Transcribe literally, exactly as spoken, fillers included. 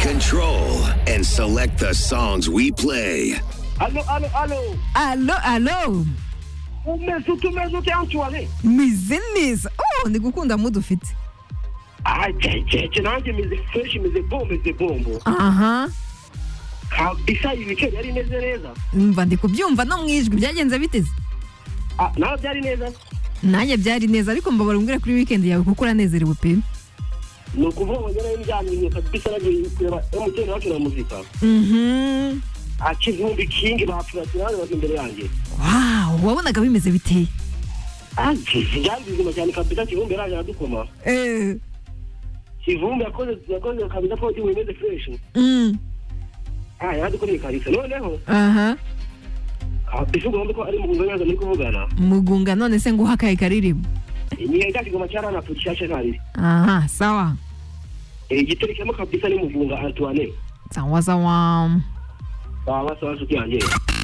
control, and select the songs we play. Allo, allo, allo. Allo, allo. Umeze utumeze ute Antoine? Mize neza. Oh, ndigukunda mudu ufite. Ah, je, je, je, nanjye mize fresh, mize bombo, mize bombo. Aha. Kabisa iyi weekend yari neze neza. Mva ndi kubyumva no mwijwi byagenze biteze. Ah, nawe byari neza. Nanjye byari neza ariko mbabara umbwira kuri weekend yawe kuko uranezerewe pe. Ni ukuvuga ngo nyine njyanye kabisa nagiye kureba M T N wacu na muzika. Mhm. Akivumbi King bapfuratira bari imbere yanjye. Wow, wabonaga bimeze biteye. Ah, byari bizima cyane kabisa Kivumbi yaraje adukoma. Eh. Kivumbi yakoze yakoze kabisa ko imeze fresh. Mm. Ah, yadukoreye kabisa. Noneho. Aha. Kabisa ugomba ko ari mu nganza muri kuvugana. Mugunga none se ngo hakaye karirimbo. Ni ngati goma cyara na pushasha kari. Aha, sawa. Eh, giterekemo kabisa ni mugunga Antoine. Sawa sawa. Sawa sawa suki yanjye.